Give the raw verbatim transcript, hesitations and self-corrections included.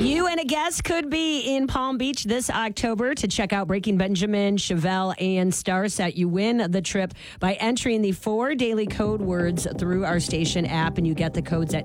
You and a guest could be in Palm Beach this October to check out Breaking Benjamin, Chevelle, and Starset. You win the trip by entering the four daily code words through our station app, and you get the codes at